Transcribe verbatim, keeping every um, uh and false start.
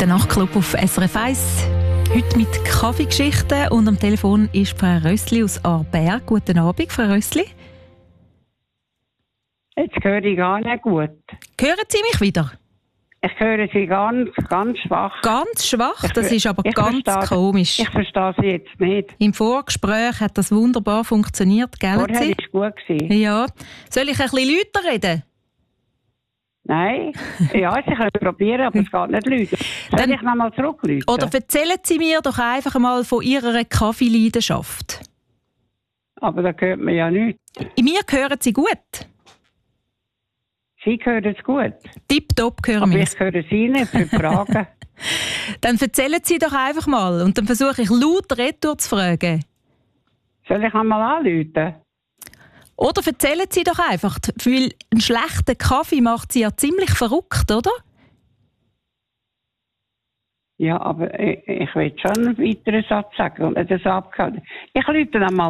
Der Nachtclub auf S R F eins. Heute mit Kaffeegeschichten und am Telefon ist Frau Rössli aus Aarberg. Guten Abend, Frau Rössli. Jetzt höre ich gar nicht gut. Hören Sie mich wieder? Ich höre Sie ganz, ganz schwach. Ganz schwach? Ich, das ist aber ich ganz verstehe, komisch. Ich verstehe Sie jetzt nicht. Im Vorgespräch hat das wunderbar funktioniert, gell? Vorher Sie? war es gut. Gewesen. Ja. Soll ich ein bisschen lauter reden? Nein. Ja, Sie können probieren, aber es geht nicht lauter. Soll Dann, ich nochmal zurückrufen? Oder erzählen Sie mir doch einfach mal von Ihrer Kaffeeleidenschaft. Aber da hört man ja nichts. Mir hören Sie gut. Sie hören es gut. Tipptopp hören aber wir. ich höre Sie nicht für Fragen. Dann erzählen Sie doch einfach mal und dann versuche ich laut retour zu fragen. Soll ich einmal anrufen? Oder erzählen Sie doch einfach, weil ein schlechter Kaffee macht Sie ja ziemlich verrückt, oder? Ja, aber ich, ich will schon einen weiteren Satz sagen und nicht das abgehört. Ich rufe einmal